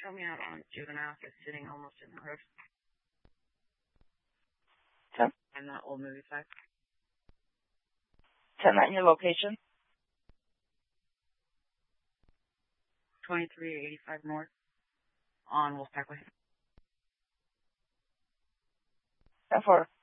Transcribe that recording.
show me out on Juvenile, just sitting almost in the road. 10. And that old movie 5. 10, that your location? 2385 North on Wolfpack Way. 10-4.